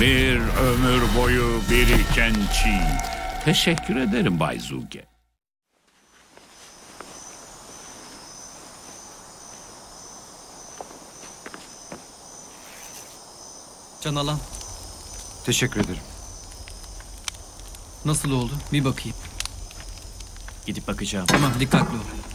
Bir ömür boyu biriken çiğ. Teşekkür ederim Bay Zuge. Can alan. Teşekkür ederim. Nasıl oldu? Bir bakayım. Gidip bakacağım. Tamam, dikkatli ol.